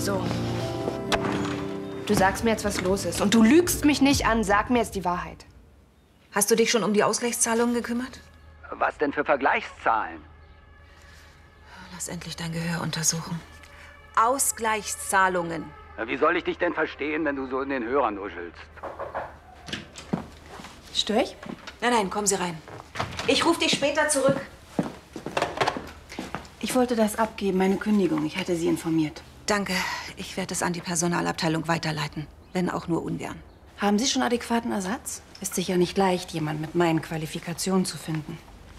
So. Du sagst mir jetzt, was los ist. Und du lügst mich nicht an. Sag mir jetzt die Wahrheit. Hast du dich schon um die Ausgleichszahlungen gekümmert? Was denn für Vergleichszahlen? Lass endlich dein Gehör untersuchen. Ausgleichszahlungen. Wie soll ich dich denn verstehen, wenn du so in den Hörer nuschelst? Störe ich? Nein, nein, kommen Sie rein. Ich rufe dich später zurück. Ich wollte das abgeben, meine Kündigung. Ich hatte Sie informiert. Danke. Ich werde es an die Personalabteilung weiterleiten, wenn auch nur ungern. Haben Sie schon adäquaten Ersatz? Ist sicher nicht leicht, jemand mit meinen Qualifikationen zu finden.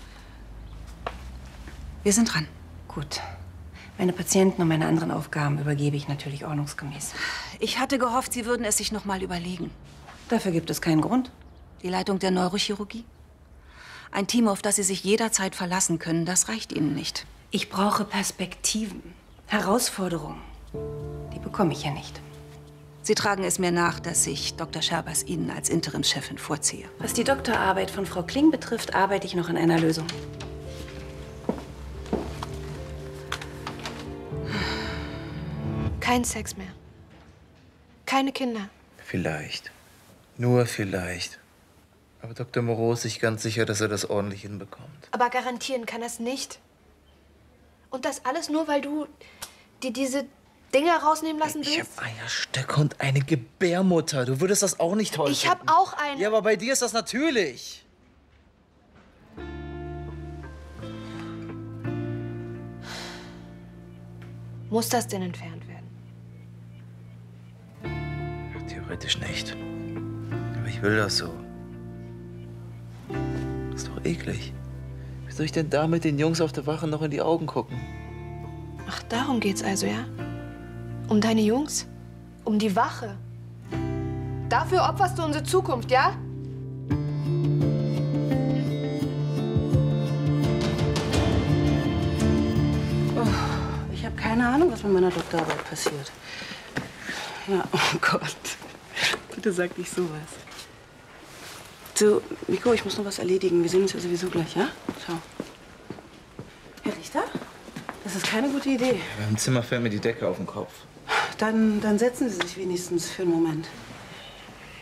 Wir sind dran. Gut. Meine Patienten und meine anderen Aufgaben übergebe ich natürlich ordnungsgemäß. Ich hatte gehofft, Sie würden es sich noch mal überlegen. Dafür gibt es keinen Grund. Die Leitung der Neurochirurgie? Ein Team, auf das Sie sich jederzeit verlassen können, das reicht Ihnen nicht. Ich brauche Perspektiven, Herausforderungen. Die bekomme ich ja nicht. Sie tragen es mir nach, dass ich Dr. Scherbers Ihnen als Interimschefin vorziehe. Was die Doktorarbeit von Frau Kling betrifft, arbeite ich noch an einer Lösung. Kein Sex mehr. Keine Kinder. Vielleicht. Nur vielleicht. Aber Dr. Moreau ist sich ganz sicher, dass er das ordentlich hinbekommt. Aber garantieren kann das nicht. Und das alles nur, weil du dir diese Dinger rausnehmen lassen willst? Ich habe Eierstöcke und eine Gebärmutter. Du würdest das auch nicht toll Ich finden. habe auch eine. Ja, aber bei dir ist das natürlich. Muss das denn entfernt werden? Ja, theoretisch nicht. Aber ich will das so. Das ist doch eklig. Wie soll ich denn da mit den Jungs auf der Wache noch in die Augen gucken? Ach, darum geht's also, ja? Um deine Jungs? Um die Wache? Dafür opferst du unsere Zukunft, ja? Ich habe keine Ahnung, was mit meiner Doktorarbeit passiert. Ja, oh Gott. Bitte sag nicht sowas. So, Nico, ich muss noch was erledigen. Wir sehen uns ja sowieso gleich, ja? Ciao. Herr Richter? Das ist keine gute Idee. Im Zimmer fällt mir die Decke auf den Kopf. Dann setzen Sie sich wenigstens für einen Moment.